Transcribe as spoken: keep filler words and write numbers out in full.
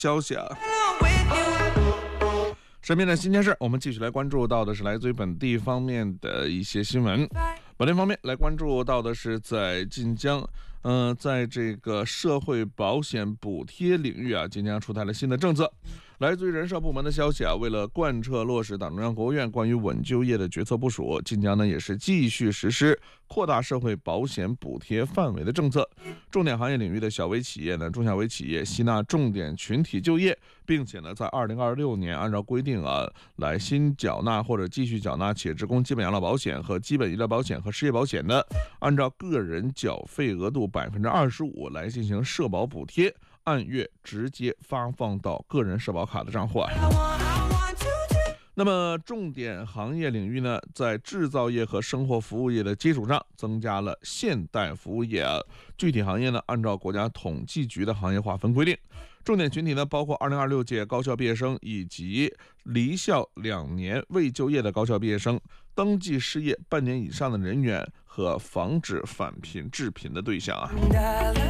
消息啊。身边的新鲜事，我们继续来关注到的是来自于本地方面的一些新闻。本地方面来关注到的是在晋江，呃，在这个社会保险补贴领域啊，晋江出台了新的政策。来自于人社部门的消息啊，为了贯彻落实党中央、国务院关于稳就业的决策部署，晋江呢也是继续实施扩大社会保险补贴范围的政策。重点行业领域的小微企业呢、中小微企业吸纳重点群体就业，并且呢，在二零二六年按照规定啊，来新缴纳或者继续缴纳企业职工基本养老保险和基本医疗保险和失业保险的，按照个人缴费额度百分之二十五来进行社保补贴，按月直接发放到个人社保卡的账户啊。那么重点行业领域呢，在制造业和生活服务业的基础上，增加了现代服务业啊。具体行业呢，按照国家统计局的行业划分规定，重点群体呢，包括二零二六届高校毕业生以及离校两年未就业的高校毕业生，登记失业半年以上的人员和防止返贫致贫的对象啊。